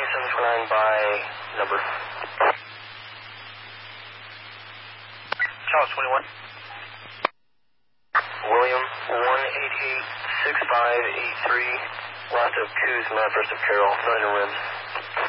749 by number. Charles 21. William 1886583. Last of Kuzma, first of Carroll, 9 rims.